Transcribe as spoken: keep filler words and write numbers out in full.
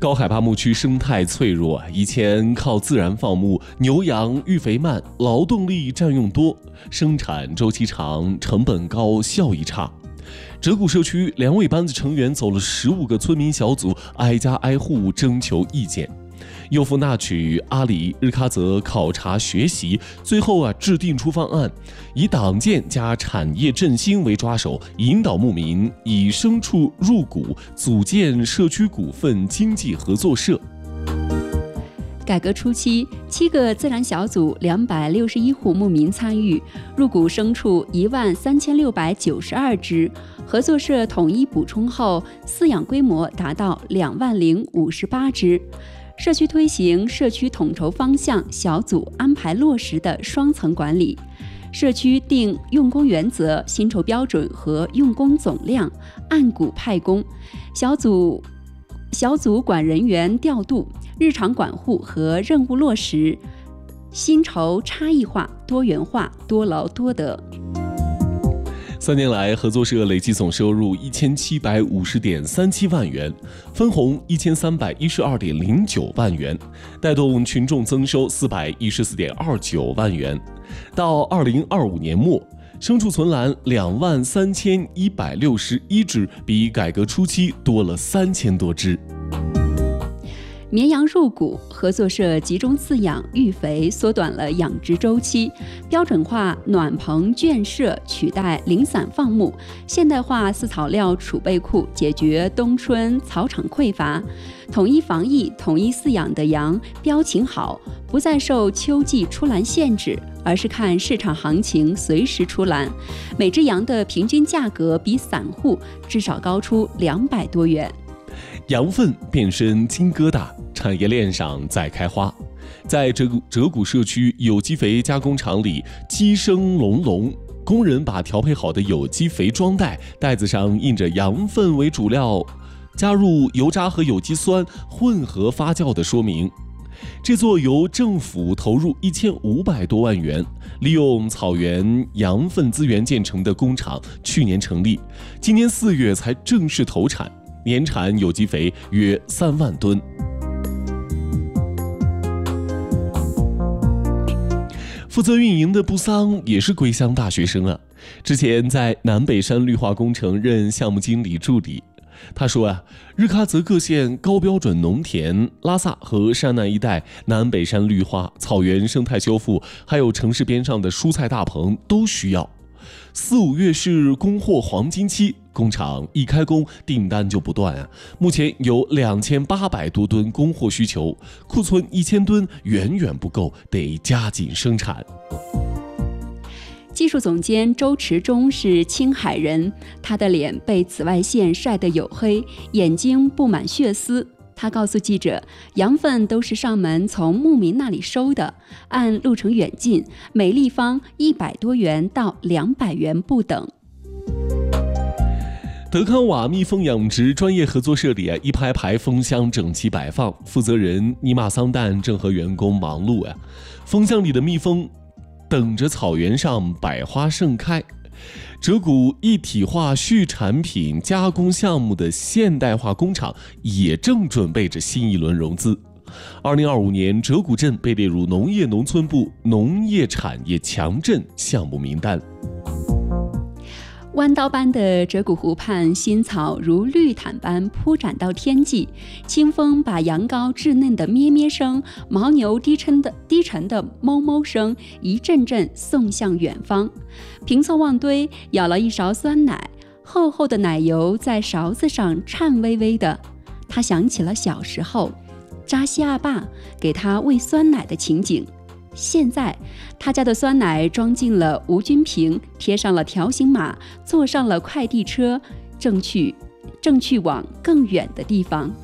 高海拔牧区生态脆弱，以前靠自然放牧，牛羊育肥慢，劳动力占用多，生产周期长，成本高，效益差。折谷社区两尾班子成员走了十五个村民小组，挨家挨户征求意见。优夫纳曲、阿里、日喀则考察学习，最后啊制定出方案，以党建加产业振兴为抓手，引导牧民以牲畜入股，组建社区股份经济合作社。 改革初期，七个自然小组两百六十一户牧民参与，入股牲畜一万三千六百九十二只，合作社统一补充后，饲养规模达到两万零五十八只。社区推行社区统筹方向小组安排落实的双层管理，社区定用工原则、薪酬标准和用工总量，按股派工，小组小组管人员调度、日常管护和任务落实，薪酬差异化、多元化、多劳多得。 三年来，合作社累计总收入一千七百五十点三七万元，分红一千三百一十二点零九万元，带动群众增收四百一十四点二九万元。到二零二五年末，牲畜存栏两万三千一百六十一只，比改革初期多了三千多只。 绵羊入股，合作社集中饲养育肥，缩短了养殖周期，标准化暖棚圈舍取代零散放牧，现代化饲草料储备库解决冬春草场匮乏，统一防疫、统一饲养的羊标情好，不再受秋季出栏限制，而是看市场行情随时出栏，每只羊的平均价格比散户至少高出两百多元。 羊粪变身金疙瘩，产业链上再开花。在折谷折谷社区有机肥加工厂里，鸡声隆隆，工人把调配好的有机肥装袋，袋子上印着羊粪为主料，加入油渣和有机酸混合发酵的说明。这座由政府投入一千五百多万元，利用草原羊粪资源建成的工厂，去年成立，今年四月才正式投产。年产有机肥约三万吨。负责运营的布桑也是归乡大学生啊，之前在南北山绿化工程任项目经理助理。他说啊，日喀则各县高标准农田、拉萨和山南一带南北山绿化、草原生态修复，还有城市边上的蔬菜大棚都需要。四五月是供货黄金期，工厂一开工订单就不断啊。目前有两千八百多吨供货需求，库存一千吨远远不够，得加紧生产。 技术总监周池中是青海人，他的脸被紫外线晒得黝黑，眼睛布满血丝。他告诉记者，羊粪都是上门从牧民那里收的，按路程远近，每立方一百多元到两百元不等。 德康瓦蜜蜂养殖专业合作社里啊，一排排蜂箱整齐摆放，负责人尼玛桑旦正和员工忙碌啊。蜂箱里的蜜蜂等着草原上百花盛开。折谷一体化畜产品加工项目的现代化工厂也正准备着新一轮融资。二零二五年，折谷镇被列入农业农村部农业产业强镇项目名单。 弯刀般的折谷湖畔，新草如绿毯般铺展到天际，清风把羊羔稚嫩的咩咩声，牦牛低沉的低沉的哞哞声一阵阵送向远方。平侧望堆舀了一勺酸奶，厚厚的奶油在勺子上颤巍巍的。他想起了小时候扎西阿爸给他喂酸奶的情景。现在他家的酸奶装进了无菌瓶，贴上了条形码，坐上了快递车，正去正去往更远的地方。